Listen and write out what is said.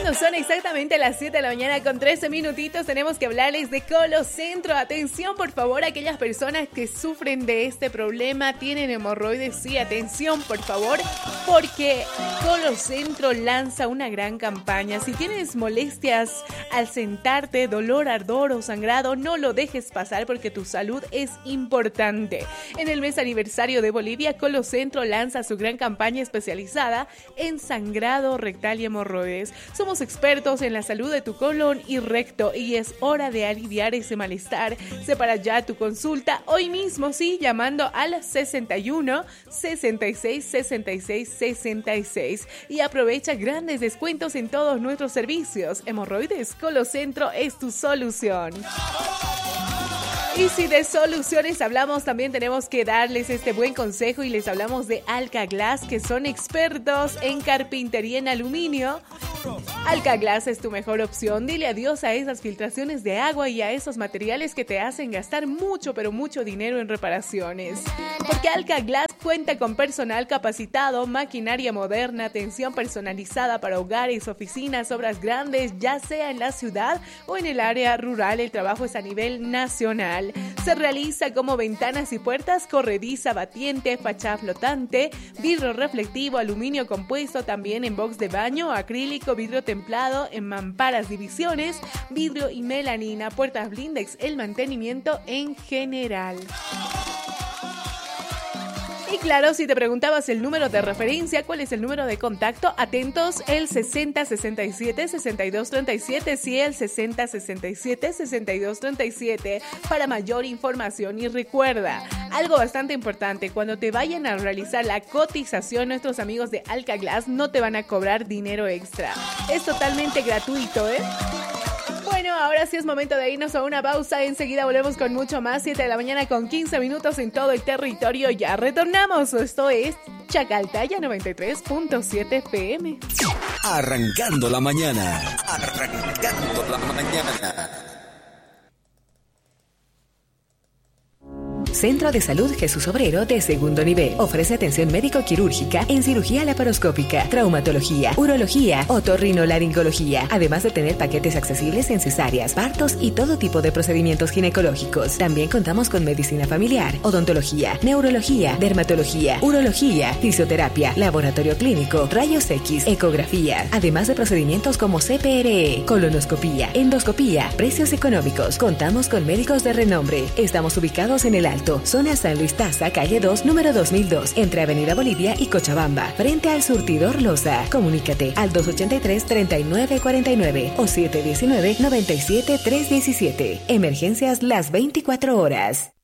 Cuando son exactamente las 7 de la mañana con 13 minutitos, tenemos que hablarles de Colocentro. Atención, por favor, aquellas personas que sufren de este problema, tienen hemorroides, sí, atención, por favor, porque Colocentro lanza una gran campaña. Si tienes molestias al sentarte, dolor, ardor o sangrado, no lo dejes pasar porque tu salud es importante. En el mes aniversario de Bolivia, Colocentro lanza su gran campaña especializada en sangrado rectal y hemorroides. Somos expertos en la salud de tu colon y recto y es hora de aliviar ese malestar. Separa ya tu consulta hoy mismo, sí, llamando al 61 66 66 66 y aprovecha grandes descuentos en todos nuestros servicios. Hemorroides, Colocentro es tu solución. Y si de soluciones hablamos, también tenemos que darles este buen consejo y les hablamos de Alka Glass, que son expertos en carpintería en aluminio. Alka Glass es tu mejor opción. Dile adiós a esas filtraciones de agua y a esos materiales que te hacen gastar mucho, pero mucho dinero en reparaciones. Porque Alka Glass cuenta con personal capacitado, maquinaria moderna, atención personalizada para hogares, oficinas, obras grandes, ya sea en la ciudad o en el área rural. El trabajo es a nivel nacional. Se realiza como ventanas y puertas, corrediza, batiente, fachada flotante, vidrio reflectivo, aluminio compuesto, también en box de baño, acrílico, vidrio templado, en mamparas, divisiones, vidrio y melanina, puertas blindex, el mantenimiento en general. Y claro, si te preguntabas el número de referencia, ¿cuál es el número de contacto? Atentos, el 6067-6237, sí, el 6067-6237, para mayor información. Y recuerda, algo bastante importante, cuando te vayan a realizar la cotización, nuestros amigos de Alka Glass no te van a cobrar dinero extra. Es totalmente gratuito, ¿eh? Bueno, ahora sí es momento de irnos a una pausa. Enseguida volvemos con mucho más. 7 de la mañana con 15 minutos en todo el territorio. Ya retornamos. Esto es Chacaltaya 93.7 FM. Arrancando la mañana. Arrancando la mañana. Centro de Salud Jesús Obrero de segundo nivel. Ofrece atención médico-quirúrgica en cirugía laparoscópica, traumatología, urología, otorrinolaringología, además de tener paquetes accesibles en cesáreas, partos y todo tipo de procedimientos ginecológicos. También contamos con medicina familiar, odontología, neurología, dermatología, urología, fisioterapia, laboratorio clínico, rayos X, ecografía, además de procedimientos como CPRE, colonoscopía, endoscopía, precios económicos. Contamos con médicos de renombre. Estamos ubicados en el Alto, zona San Luis Taza, calle 2, número 2002, entre Avenida Bolivia y Cochabamba, frente al surtidor Loza. Comunícate al 283-3949 o 719-97-317. Emergencias las 24 horas.